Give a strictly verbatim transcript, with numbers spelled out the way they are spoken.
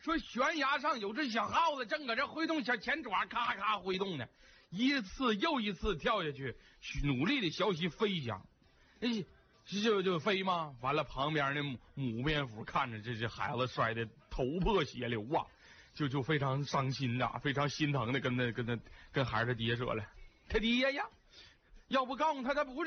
说悬崖上有只小耗子，正搁这挥动小前爪，咔咔挥动呢，一次又一次跳下去，努力的学习飞翔。哎，就就飞吗？完了，旁边那母蝙蝠看着这这孩子摔得头破血流啊，就就非常伤心呐、啊，非常心疼的跟那跟那跟孩子爹说了，他爹呀，要不告诉他他不是。